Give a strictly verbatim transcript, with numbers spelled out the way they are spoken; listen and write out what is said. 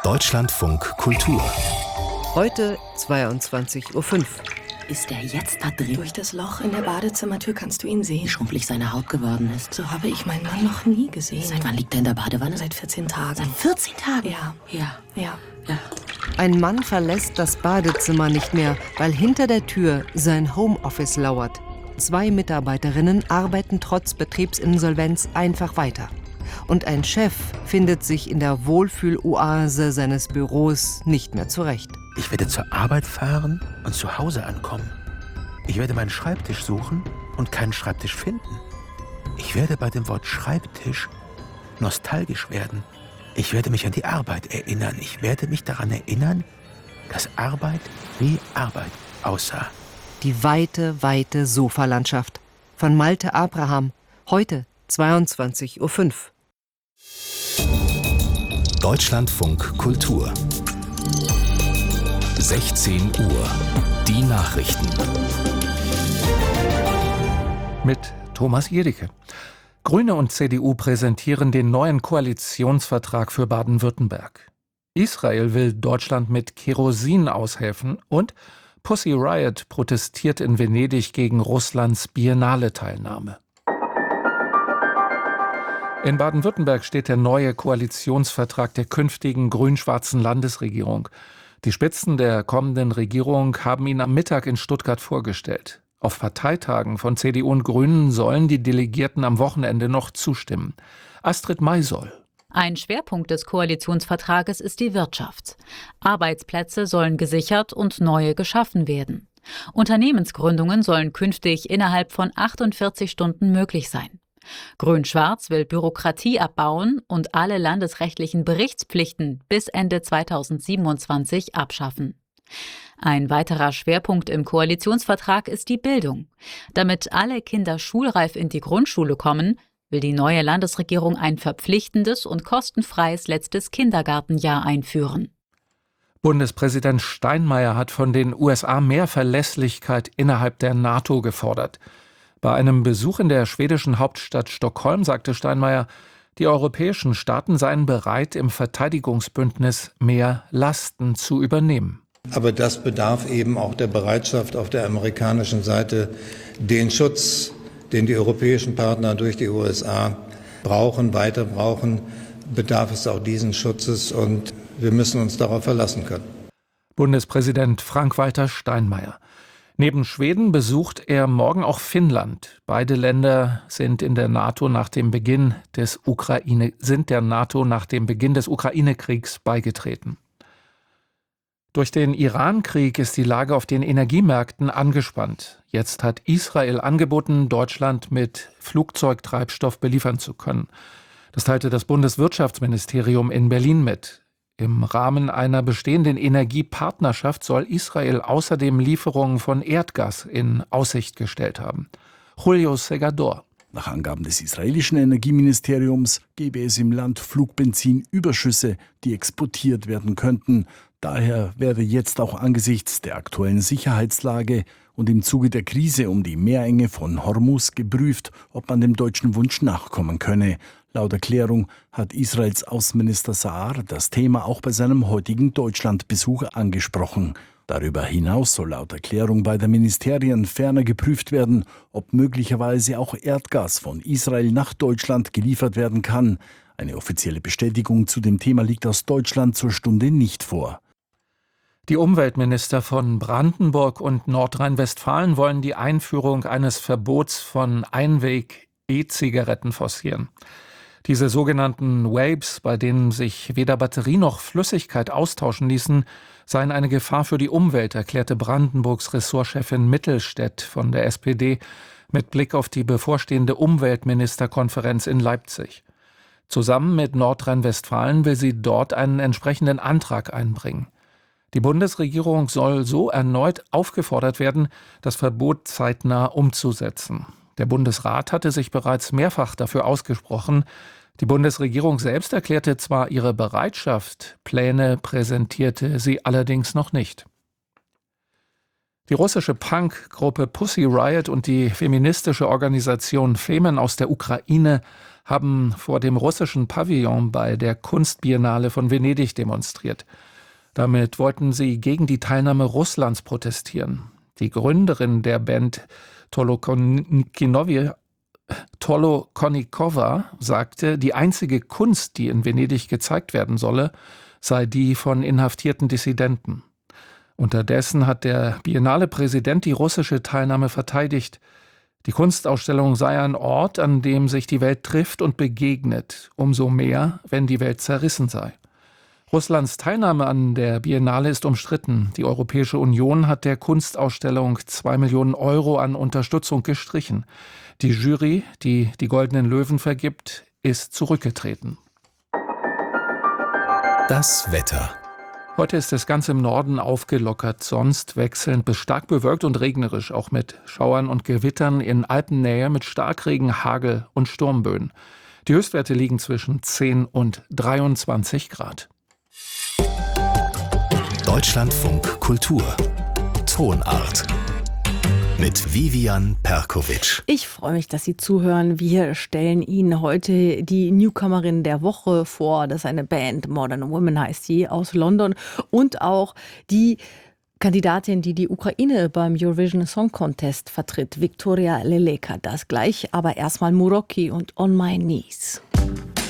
Deutschlandfunk Kultur. Heute zweiundzwanzig Uhr fünf. Ist er jetzt da drin? Durch das Loch in der Badezimmertür kannst du ihn sehen. Wie schrumpelig seine Haut geworden ist. So habe ich meinen Mann noch nie gesehen. Seit wann liegt er in der Badewanne? Seit vierzehn Tagen. Seit vierzehn Tagen? Ja. Ja. Ja. Ja. Ein Mann verlässt das Badezimmer nicht mehr, weil hinter der Tür sein Homeoffice lauert. Zwei Mitarbeiterinnen arbeiten trotz Betriebsinsolvenz einfach weiter. Und ein Chef findet sich in der Wohlfühloase seines Büros nicht mehr zurecht. Ich werde zur Arbeit fahren und zu Hause ankommen. Ich werde meinen Schreibtisch suchen und keinen Schreibtisch finden. Ich werde bei dem Wort Schreibtisch nostalgisch werden. Ich werde mich an die Arbeit erinnern. Ich werde mich daran erinnern, dass Arbeit wie Arbeit aussah. Die weite, weite Sofalandschaft. Von Malte Abraham. Heute zweiundzwanzig Uhr fünf. Deutschlandfunk Kultur. sechzehn Uhr. Die Nachrichten. Mit Thomas Jedicke. Grüne und C D U präsentieren den neuen Koalitionsvertrag für Baden-Württemberg. Israel will Deutschland mit Kerosin aushelfen und Pussy Riot protestiert in Venedig gegen Russlands Biennale-Teilnahme. In Baden-Württemberg steht der neue Koalitionsvertrag der künftigen grün-schwarzen Landesregierung. Die Spitzen der kommenden Regierung haben ihn am Mittag in Stuttgart vorgestellt. Auf Parteitagen von C D U und Grünen sollen die Delegierten am Wochenende noch zustimmen. Astrid Maisoll. Ein Schwerpunkt des Koalitionsvertrages ist die Wirtschaft. Arbeitsplätze sollen gesichert und neue geschaffen werden. Unternehmensgründungen sollen künftig innerhalb von achtundvierzig Stunden möglich sein. Grün-Schwarz will Bürokratie abbauen und alle landesrechtlichen Berichtspflichten bis Ende zweitausendsiebenundzwanzig abschaffen. Ein weiterer Schwerpunkt im Koalitionsvertrag ist die Bildung. Damit alle Kinder schulreif in die Grundschule kommen, will die neue Landesregierung ein verpflichtendes und kostenfreies letztes Kindergartenjahr einführen. Bundespräsident Steinmeier hat von den U S A mehr Verlässlichkeit innerhalb der NATO gefordert. Bei einem Besuch in der schwedischen Hauptstadt Stockholm sagte Steinmeier, die europäischen Staaten seien bereit, im Verteidigungsbündnis mehr Lasten zu übernehmen. Aber das bedarf eben auch der Bereitschaft auf der amerikanischen Seite, den Schutz, den die europäischen Partner durch die U S A brauchen, weiter brauchen, bedarf es auch diesen Schutzes und wir müssen uns darauf verlassen können. Bundespräsident Frank-Walter Steinmeier. Neben Schweden besucht er morgen auch Finnland. Beide Länder sind in der NATO nach dem Beginn des Ukraine, sind der NATO nach dem Beginn des Ukraine-Kriegs beigetreten. Durch den Iran-Krieg ist die Lage auf den Energiemärkten angespannt. Jetzt hat Israel angeboten, Deutschland mit Flugzeugtreibstoff beliefern zu können. Das teilte das Bundeswirtschaftsministerium in Berlin mit. Im Rahmen einer bestehenden Energiepartnerschaft soll Israel außerdem Lieferungen von Erdgas in Aussicht gestellt haben. Julio Segador. Nach Angaben des israelischen Energieministeriums gäbe es im Land Flugbenzin-Überschüsse, die exportiert werden könnten. Daher werde jetzt auch angesichts der aktuellen Sicherheitslage und im Zuge der Krise um die Meerenge von Hormuz geprüft, ob man dem deutschen Wunsch nachkommen könne. Laut Erklärung hat Israels Außenminister Saar das Thema auch bei seinem heutigen Deutschlandbesuch angesprochen. Darüber hinaus soll laut Erklärung bei den Ministerien ferner geprüft werden, ob möglicherweise auch Erdgas von Israel nach Deutschland geliefert werden kann. Eine offizielle Bestätigung zu dem Thema liegt aus Deutschland zur Stunde nicht vor. Die Umweltminister von Brandenburg und Nordrhein-Westfalen wollen die Einführung eines Verbots von Einweg-E-Zigaretten forcieren. Diese sogenannten Vapes, bei denen sich weder Batterie noch Flüssigkeit austauschen ließen, seien eine Gefahr für die Umwelt, erklärte Brandenburgs Ressortchefin Mittelstädt von der S P D mit Blick auf die bevorstehende Umweltministerkonferenz in Leipzig. Zusammen mit Nordrhein-Westfalen will sie dort einen entsprechenden Antrag einbringen. Die Bundesregierung soll so erneut aufgefordert werden, das Verbot zeitnah umzusetzen. Der Bundesrat hatte sich bereits mehrfach dafür ausgesprochen. Die Bundesregierung selbst erklärte zwar ihre Bereitschaft, Pläne präsentierte sie allerdings noch nicht. Die russische Punk-Gruppe Pussy Riot und die feministische Organisation Femen aus der Ukraine haben vor dem russischen Pavillon bei der Kunstbiennale von Venedig demonstriert. Damit wollten sie gegen die Teilnahme Russlands protestieren. Die Gründerin der Band Tolokonnikova sagte, die einzige Kunst, die in Venedig gezeigt werden solle, sei die von inhaftierten Dissidenten. Unterdessen hat der Biennale-Präsident die russische Teilnahme verteidigt. Die Kunstausstellung sei ein Ort, an dem sich die Welt trifft und begegnet, umso mehr, wenn die Welt zerrissen sei. Russlands Teilnahme an der Biennale ist umstritten. Die Europäische Union hat der Kunstausstellung zwei Millionen Euro an Unterstützung gestrichen. Die Jury, die die Goldenen Löwen vergibt, ist zurückgetreten. Das Wetter. Heute ist es ganz im Norden aufgelockert, sonst wechselnd bis stark bewölkt und regnerisch, auch mit Schauern und Gewittern in Alpennähe mit Starkregen, Hagel und Sturmböen. Die Höchstwerte liegen zwischen zehn und dreiundzwanzig Grad. Deutschlandfunk Kultur. Tonart. Mit Vivian Perkovic. Ich freue mich, dass Sie zuhören. Wir stellen Ihnen heute die Newcomerin der Woche vor. Das ist eine Band, Modern Woman heißt sie, aus London. Und auch die Kandidatin, die die Ukraine beim Eurovision Song Contest vertritt, Viktoria Leleka. Das gleich, aber erstmal Muroki und On My Knees.